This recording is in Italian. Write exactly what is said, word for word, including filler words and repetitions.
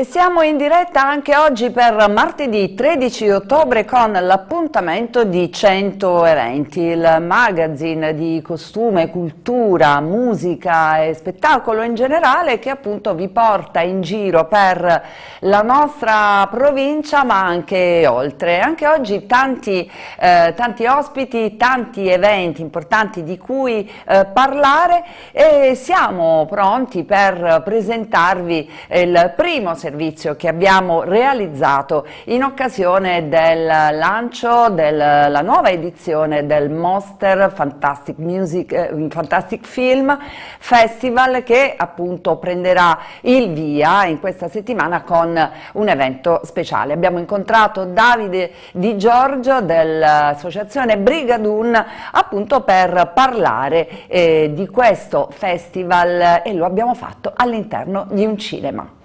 E siamo in diretta anche oggi per martedì tredici ottobre con l'appuntamento di cento eventi, il magazine di costume, cultura, musica e spettacolo in generale che appunto vi porta in giro per la nostra provincia ma anche oltre. Anche oggi tanti, eh, tanti ospiti, tanti eventi importanti di cui eh, parlare e siamo pronti per presentarvi il primo servizio che abbiamo realizzato in occasione del lancio della nuova edizione del Monster Fantastic Music eh, Fantastic Film Festival, che appunto prenderà il via in questa settimana con un evento speciale. Abbiamo incontrato Davide Di Giorgio dell'associazione Brigadoon appunto per parlare eh, di questo festival e lo abbiamo fatto all'interno di un cinema.